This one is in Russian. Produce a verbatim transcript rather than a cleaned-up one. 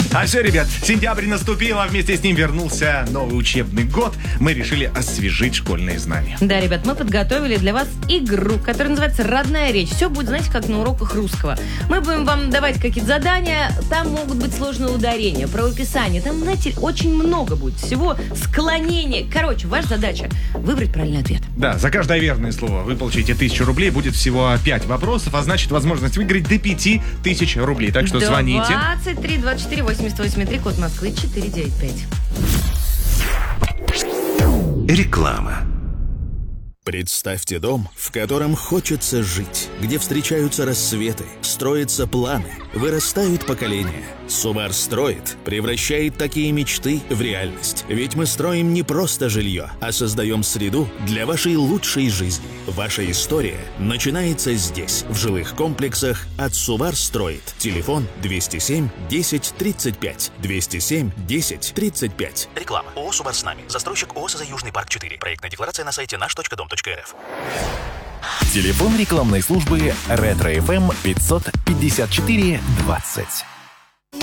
А все, ребят, сентябрь наступил, а вместе с ним вернулся новый учебный год. Мы решили освежить школьные знания. Да, ребят, мы подготовили для вас игру, которая называется «Родная речь». Все будет, знаете, как на уроках русского. Мы будем вам давать какие-то задания, там могут быть сложные ударения, правописание, там, знаете, очень много будет всего, склонение. Короче, ваша задача – выбрать правильный ответ. Да, за каждое верное слово вы получите тысячу рублей, будет всего пять вопросов, а значит возможность выиграть до пяти тысяч рублей. Так что звоните. двадцать три двадцать четыре восемьдесят восемь три, код Москвы четыре девять пять. Реклама. Представьте дом, в котором хочется жить, где встречаются рассветы, строятся планы, вырастают поколения. Сувар строит, превращает такие мечты в реальность. Ведь мы строим не просто жилье, а создаем среду для вашей лучшей жизни. Ваша история начинается здесь, в жилых комплексах от Сувар строит. Телефон двести семь десять тридцать пять. двести семь десять тридцать пять. Реклама. ООО «Сувар с нами». Застройщик ООО «СЗ Южный парк четыре». Проектная декларация на сайте наш точка дом точка эр эф. Телефон рекламной службы Ретро эф эм пятьсот пятьдесят четыре двадцать.